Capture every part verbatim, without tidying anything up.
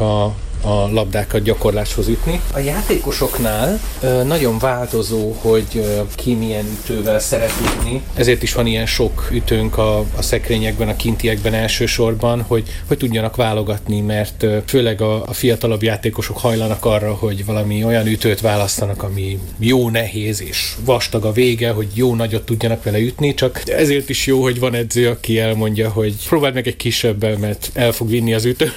a, a labdákat gyakorláshoz ütni. A játékosoknál ö, nagyon változó, hogy ö, ki milyen ütővel szeret ütni. Ezért is van ilyen sok ütőnk a, a szekrényekben, a kintiekben elsősorban, hogy, hogy tudjanak válogatni, mert ö, főleg a, a fiatalabb játékosok hajlanak arra, hogy valami olyan ütőt választanak, ami jó nehéz és vastag a vége, hogy jó nagyot tudjanak vele ütni, csak ezért is jó, hogy van edző, aki elmondja, hogy próbáld meg egy kisebbel, mert el fog vinni az ütő.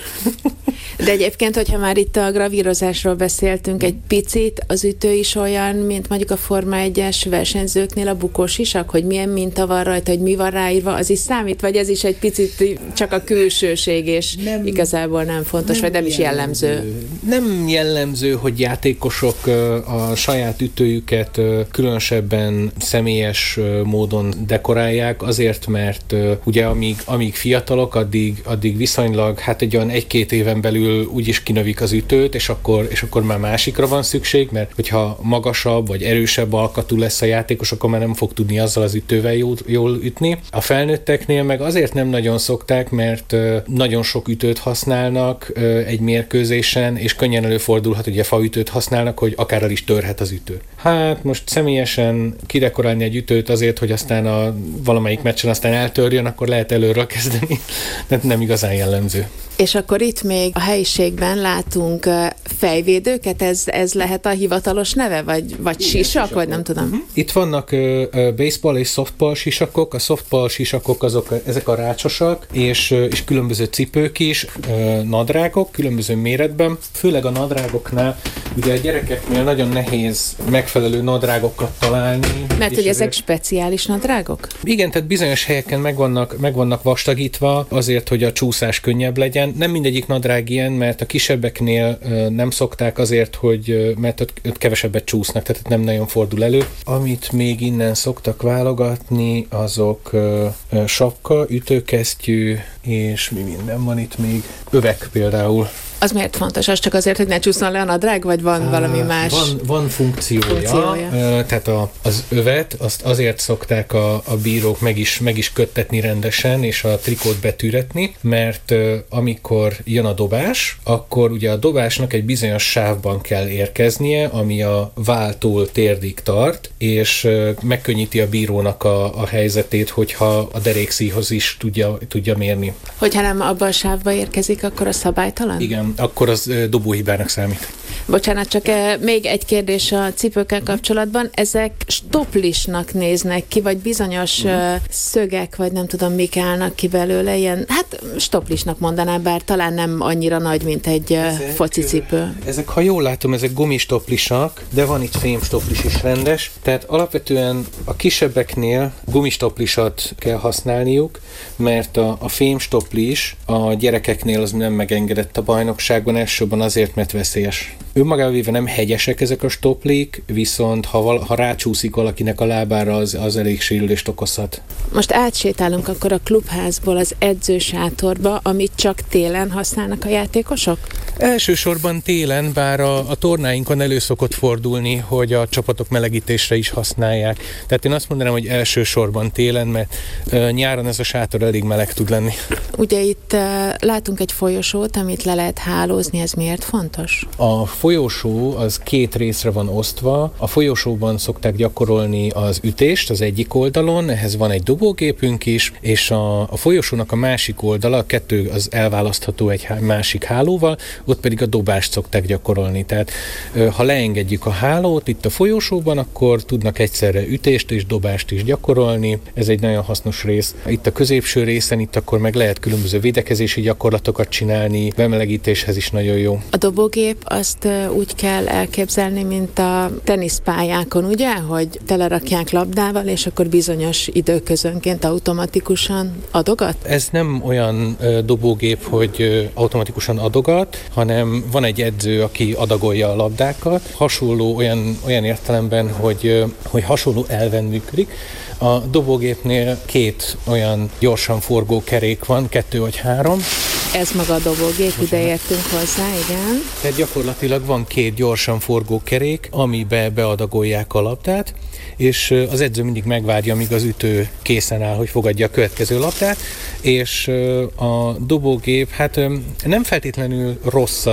De egyébként, hogyha már itt a gravírozásról beszéltünk egy picit, az ütő is olyan, mint mondjuk a Forma egyes versenyzőknél a bukós isak, hogy milyen minta van rajta, hogy mi van ráírva, az is számít, vagy ez is egy picit csak a külsőség, és nem, igazából nem fontos, nem vagy nem is jellemző. jellemző. Nem jellemző, hogy játékosok a saját ütőjüket különösebben személyes módon dekorálják, azért, mert ugye amíg, amíg fiatalok, addig, addig viszonylag, hát egy olyan egy-két éven belül úgyis kinövik az ütőt, és akkor, és akkor már másikra van szükség, mert hogyha magasabb vagy erősebb alkatú lesz a játékos, akkor már nem fog tudni azzal az ütővel jól, jól ütni. A felnőtteknél meg azért nem nagyon szokták, mert nagyon sok ütőt használnak egy mérkőzésen, és könnyen előfordulhat, hogy a faütőt használnak, hogy akár el is törhet az ütő. Hát most személyesen kidekorálni egy ütőt azért, hogy aztán a valamelyik meccsen aztán eltörjön, akkor lehet előről kezdeni, de nem igazán jellemző. És akkor itt még a helyiségben látunk fejvédőket, ez, ez lehet a hivatalos neve, vagy, vagy igen, sisak, sisakok. vagy nem tudom. Uh-huh. Itt vannak uh, baseball és softball sisakok, a softball sisakok azok, ezek a rácsosak, és, uh, és különböző cipők is, uh, nadrágok, különböző méretben, főleg a nadrágoknál, ugye a gyerekeknél nagyon nehéz megfelelő nadrágokat találni. Mert hogy ezek speciális nadrágok? Igen, tehát bizonyos helyeken megvannak, megvannak vastagítva azért, hogy a csúszás könnyebb legyen. Nem mindegyik nadrág ilyen, mert a kisebbeknél uh, nem szokták azért, hogy uh, mert ott, ott kevesebbet csúsznak, tehát nem nagyon fordul elő. Amit még innen szoktak válogatni, azok uh, uh, sapka, ütőkesztyű, és mi minden van itt még? Övek például. Az miért fontos? Az csak azért, hogy ne csúszson le a nadrág, vagy van valami más? Van, van funkciója. funkciója. Tehát a, az övet, azt azért szokták a, a bírók meg is, meg is köttetni rendesen, és a trikót betűretni, mert amikor jön a dobás, akkor ugye a dobásnak egy bizonyos sávban kell érkeznie, ami a váltól térdig tart, és megkönnyíti a bírónak a, a helyzetét, hogyha a derékszíjhoz is tudja, tudja mérni. Hogyha nem abban a sávba érkezik, akkor a szabálytalan? Igen, akkor az dobóhibának számít. Bocsánat, csak még egy kérdés a cipőkkel kapcsolatban. Ezek stoplisnak néznek ki, vagy bizonyos uh-huh. szögek, vagy nem tudom, mik állnak ki belőle, ilyen, hát stoplisnak mondanám, bár talán nem annyira nagy, mint egy ezek, focicipő. Ezek, ha jól látom, ezek gumistoplisak, de van itt fémstoplis is rendes, tehát alapvetően a kisebbeknél gumistoplisat kell használniuk, mert a, a fémstoplis a gyerekeknél az nem megengedett a bajnokságban, elsősorban azért, mert veszélyes. Önmagában véve nem hegyesek ezek a stoplik, viszont ha, val- ha rácsúszik valakinek a lábára, az, az elég sérülést okozhat. Most átsétálunk akkor a klubházból az edzősátorba, amit csak télen használnak a játékosok? Elsősorban télen, bár a, a tornáinkon elő szokott fordulni, hogy a csapatok melegítésre is használják. Tehát én azt mondanám, hogy elsősorban télen, mert uh, nyáron ez a sátor elég meleg tud lenni. Ugye itt uh, látunk egy folyosót, amit le lehet hálózni, ez miért fontos? A folyosó az két részre van osztva. A folyosóban szokták gyakorolni az ütést az egyik oldalon, ehhez van egy dobógépünk is, és a, a folyosónak a másik oldala, a kettő az elválasztható egy há- másik hálóval, ott pedig a dobást szokták gyakorolni. Tehát ha leengedjük a hálót itt a folyosóban, akkor tudnak egyszerre ütést és dobást is gyakorolni. Ez egy nagyon hasznos rész. Itt a középső részen, itt akkor meg lehet különböző védekezési gyakorlatokat csinálni, bemelegítéshez is nagyon jó. A dobógép azt úgy kell elképzelni, mint a teniszpályákon, ugye, hogy telerakják labdával, és akkor bizonyos időközönként automatikusan adogat? Ez nem olyan dobógép, hogy automatikusan adogat, hanem van egy edző, aki adagolja a labdákat. Hasonló olyan, olyan értelemben, hogy, hogy hasonló elven működik. A dobógépnél két olyan gyorsan forgó kerék van, kettő vagy három. Ez maga a dobógép, ide értünk hozzá, igen. Tehát gyakorlatilag van két gyorsan forgó kerék, amibe beadagolják a labdát, és az edző mindig megvárja, míg az ütő készen áll, hogy fogadja a következő labdát, és a dobógép hát nem feltétlenül rossz